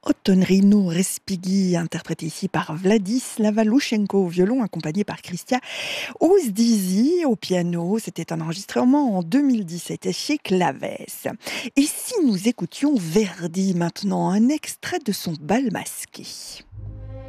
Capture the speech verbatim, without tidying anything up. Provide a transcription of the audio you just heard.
Otonrino Respighi, interprété ici par Vladislava Lushenko au violon, accompagné par Christia Ouzdizi au piano. C'était un enregistrement en deux mille dix-sept chez Claves. Et si nous écoutions Verdi maintenant, un extrait de son bal masqué?